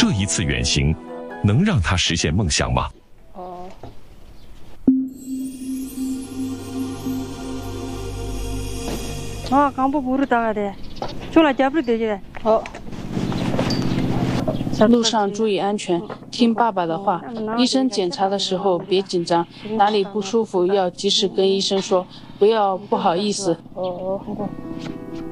这一次远行能让他实现梦想吗？ 路上注意安全，听爸爸的话。医生检查的时候别紧张，哪里不舒服要及时跟医生说，不要不好意思。